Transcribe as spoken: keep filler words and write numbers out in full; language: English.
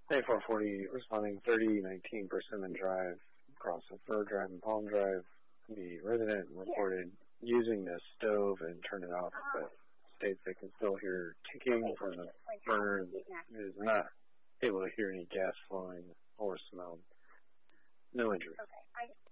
A four forty responding thirty nineteen Persimmon Drive, across the Fur Drive and Palm Drive. The resident reported yeah. using the stove and turned it off, uh-huh. but states they can still hear ticking okay, from the burner. Is not able to hear any gas flowing or smell. No injuries. Okay. I